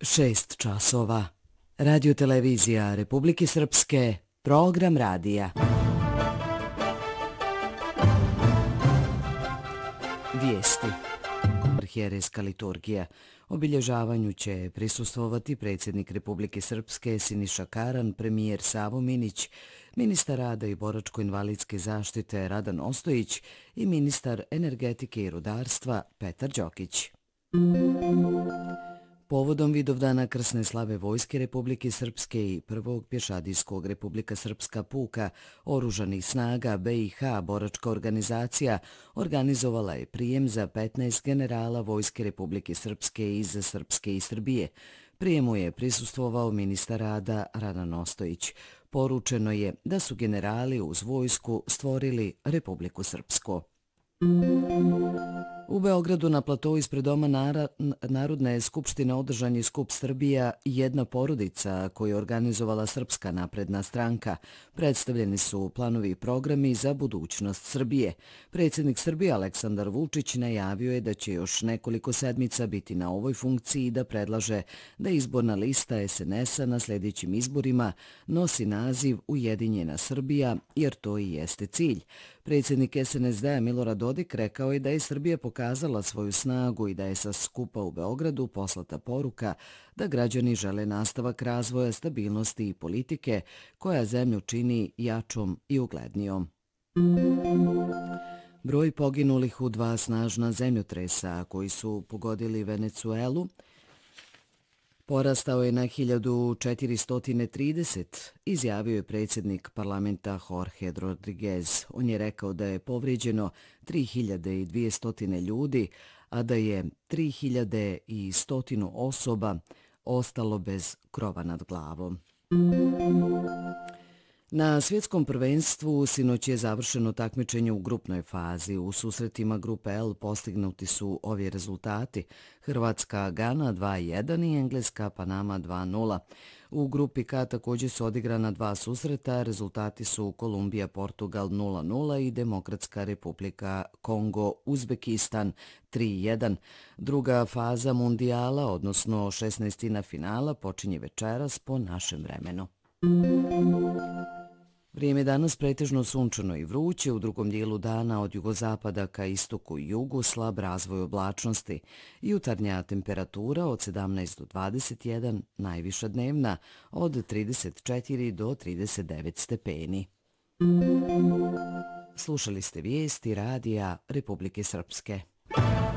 6 časova. Radio televizija Republike Srpske, program radija. Vijesti. Arhijerejska liturgija. Obilježavanju će prisustvovati predsjednik Republike Srpske Siniša Karan, premijer Savo Minić, ministar rada i boračko-invalidske zaštite Radan Ostojić i ministar energetike i rudarstva Petar Đokić. Povodom Vidovdana krsne slave Vojske Republike Srpske i prvog pješadijskog Republika Srpska puka oružanih snaga BiH boračka organizacija organizovala je prijem za 15 generala Vojske Republike Srpske iz Srpske i Srbije. Prijemu je prisustvovao ministar rada Radan Ostojić. Poručeno je da su generali uz vojsku stvorili Republiku Srpsku. U Beogradu na platou ispred Doma Narodne skupštine održan je skup Srbija jedna porodica koju je organizovala Srpska napredna stranka. Predstavljeni su planovi i programi za budućnost Srbije. Predsjednik Srbije Aleksandar Vučić najavio je da će još nekoliko sedmica biti na ovoj funkciji i da predlaže da izborna lista SNS-a na sljedećim izborima nosi naziv Ujedinjena Srbija, jer to i jeste cilj. Predsjednik SNSD-a Milorad Dodik rekao je da je Srbija pokazala svoju snagu i da je sa skupa u Beogradu poslata poruka da građani žele nastavak razvoja, stabilnosti i politike koja zemlju čini jačom i uglednijom. Broj poginulih u 2 snažna zemljotresa koji su pogodili Venecuelu porastao je na 1430, izjavio je predsjednik parlamenta Jorge Rodriguez. On je rekao da je povrijeđeno 3200 ljudi, a da je 3100 osoba ostalo bez krova nad glavom. Na svjetskom prvenstvu sinoć je završeno takmičenje u grupnoj fazi. U susretima grupe L postignuti su ovi rezultati: Hrvatska Gana 2:1 i Engleska Panama 2:0. U grupi K također su odigrana 2 susreta, rezultati su Kolumbija Portugal 0:0 i Demokratska Republika Kongo Uzbekistan 3:1. Druga faza mundijala, odnosno 16. finala, počinje večeras po našem vremenu. Vrijeme danas pretežno sunčano i vruće, u drugom dijelu dana od jugozapada ka istoku i jugu slab razvoj oblačnosti. Jutarnja temperatura od 17 do 21, najviša dnevna od 34 do 39 stepeni. Slušali ste vijesti radija Republike Srpske.